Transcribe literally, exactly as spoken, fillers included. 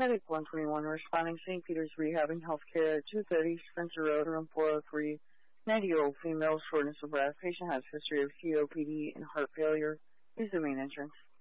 Medic one twenty-one responding Saint Peter's Rehabbing Healthcare at two thirty Spencer Road, room four oh three. ninety-year-old female, shortness of breath. Patient has history of C O P D and heart failure. Use the main entrance.